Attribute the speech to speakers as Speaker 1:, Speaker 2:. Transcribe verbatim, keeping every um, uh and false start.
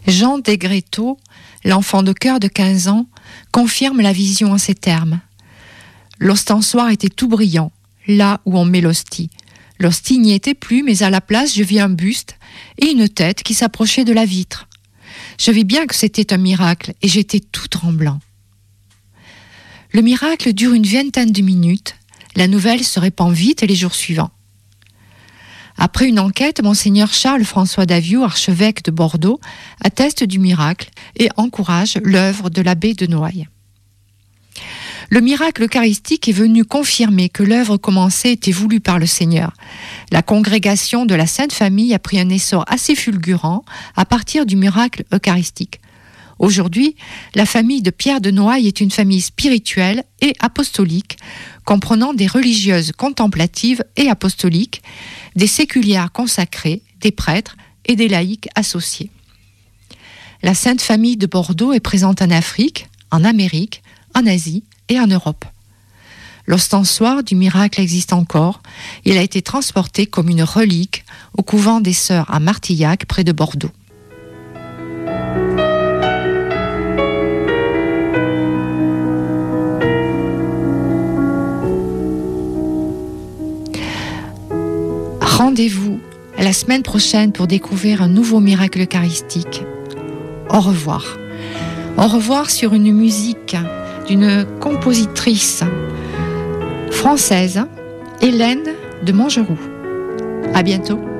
Speaker 1: Jean Desgréteaux, l'enfant de chœur de quinze ans, confirme la vision en ces termes. L'ostensoir était tout brillant, là où on met l'hostie. L'hostie n'y était plus, mais à la place, je vis un buste et une tête qui s'approchait de la vitre. Je vis bien que c'était un miracle et j'étais tout tremblant. Le miracle dure une vingtaine de minutes. La nouvelle se répand vite les jours suivants. Après une enquête, monseigneur Charles-François d'Aviou, archevêque de Bordeaux, atteste du miracle et encourage l'œuvre de l'abbé de Noailles. Le miracle eucharistique est venu confirmer que l'œuvre commencée était voulue par le Seigneur. La congrégation de la Sainte Famille a pris un essor assez fulgurant à partir du miracle eucharistique. Aujourd'hui, la famille de Pierre de Noailles est une famille spirituelle et apostolique, comprenant des religieuses contemplatives et apostoliques, des séculières consacrées, des prêtres et des laïcs associés. La Sainte Famille de Bordeaux est présente en Afrique, en Amérique, en Asie et en Europe. L'ostensoir du miracle existe encore. Il a été transporté comme une relique au couvent des Sœurs à Martillac, près de Bordeaux. Rendez-vous la semaine prochaine pour découvrir un nouveau miracle eucharistique. Au revoir. Au revoir sur une musique d'une compositrice française, Hélène de Montgeroux. À bientôt.